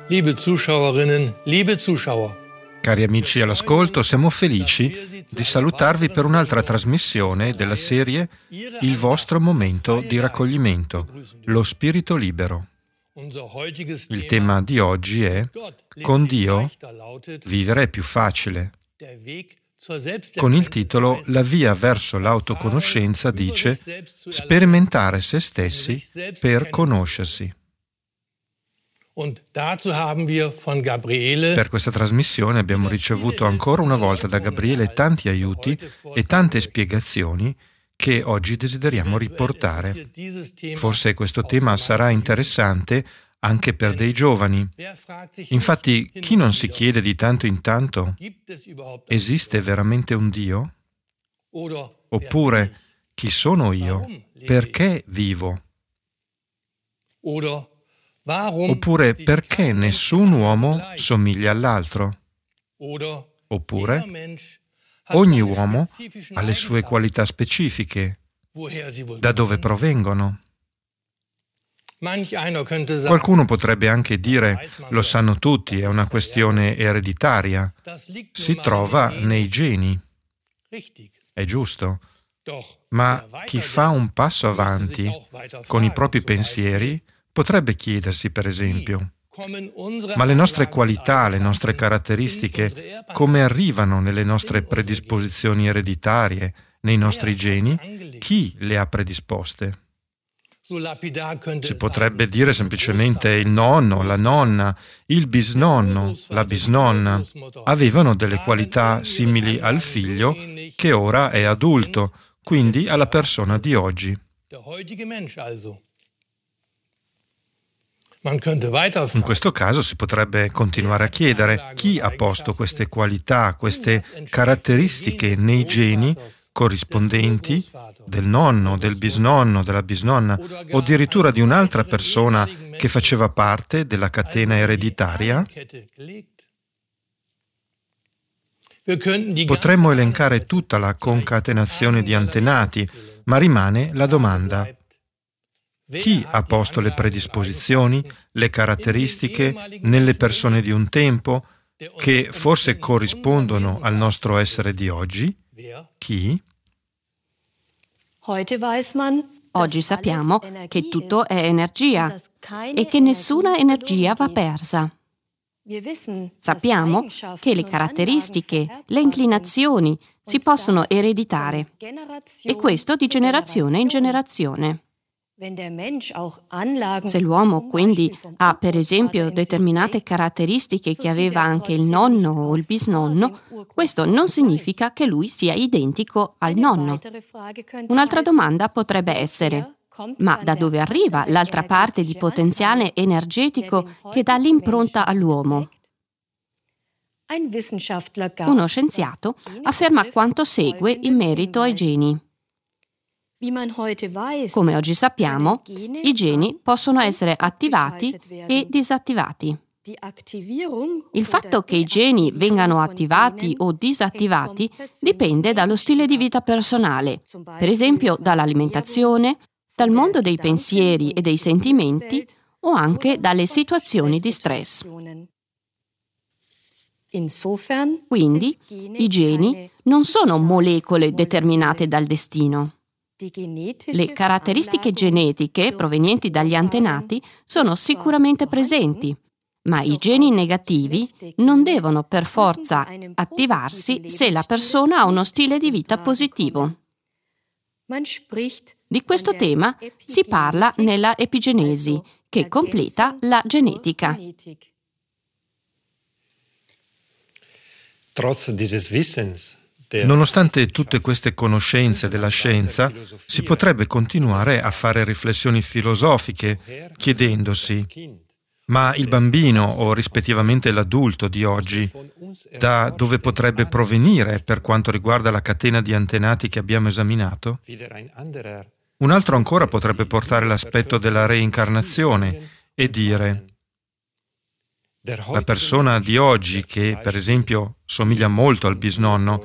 Liebe Zuschauerinnen, liebe Zuschauer. Cari amici all'ascolto, siamo felici di salutarvi per un'altra trasmissione della serie Il vostro momento di raccoglimento, lo spirito libero. Il tema di oggi è: con Dio vivere è più facile. Con il titolo La via verso l'autoconoscenza dice sperimentare se stessi per conoscersi. Per questa trasmissione abbiamo ricevuto ancora una volta da Gabriele tanti aiuti e tante spiegazioni che oggi desideriamo riportare. Forse questo tema sarà interessante anche per dei giovani. Infatti, chi non si chiede di tanto in tanto: esiste veramente un Dio? Oppure, chi sono io? Perché vivo? Oppure, perché nessun uomo somiglia all'altro? Oppure, ogni uomo ha le sue qualità specifiche. Da dove provengono? Qualcuno potrebbe anche dire: lo sanno tutti, è una questione ereditaria. Si trova nei geni. È giusto. Ma chi fa un passo avanti con i propri pensieri potrebbe chiedersi, per esempio: ma le nostre qualità, le nostre caratteristiche, come arrivano nelle nostre predisposizioni ereditarie, nei nostri geni? Chi le ha predisposte? Si potrebbe dire semplicemente il nonno, la nonna, il bisnonno, la bisnonna avevano delle qualità simili al figlio che ora è adulto, quindi alla persona di oggi. In questo caso si potrebbe continuare a chiedere: chi ha posto queste qualità, queste caratteristiche nei geni corrispondenti del nonno, del bisnonno, della bisnonna o addirittura di un'altra persona che faceva parte della catena ereditaria? Potremmo elencare tutta la concatenazione di antenati, ma rimane la domanda: chi ha posto le predisposizioni, le caratteristiche nelle persone di un tempo che forse corrispondono al nostro essere di oggi? Chi? Oggi sappiamo che tutto è energia e che nessuna energia va persa. Sappiamo che le caratteristiche, le inclinazioni si possono ereditare, e questo di generazione in generazione. Se l'uomo quindi ha, per esempio, determinate caratteristiche che aveva anche il nonno o il bisnonno, questo non significa che lui sia identico al nonno. Un'altra domanda potrebbe essere: ma da dove arriva l'altra parte di potenziale energetico che dà l'impronta all'uomo? Uno scienziato afferma quanto segue in merito ai geni. Come oggi sappiamo, i geni possono essere attivati e disattivati. Il fatto che i geni vengano attivati o disattivati dipende dallo stile di vita personale, per esempio dall'alimentazione, dal mondo dei pensieri e dei sentimenti o anche dalle situazioni di stress. Quindi, i geni non sono molecole determinate dal destino. Le caratteristiche genetiche provenienti dagli antenati sono sicuramente presenti, ma i geni negativi non devono per forza attivarsi se la persona ha uno stile di vita positivo. Di questo tema si parla nella epigenesi, che completa la genetica. Nonostante tutte queste conoscenze della scienza, si potrebbe continuare a fare riflessioni filosofiche, chiedendosi: ma il bambino o rispettivamente l'adulto di oggi, da dove potrebbe provenire per quanto riguarda la catena di antenati che abbiamo esaminato? Un altro ancora potrebbe portare l'aspetto della reincarnazione e dire: la persona di oggi, che per esempio somiglia molto al bisnonno,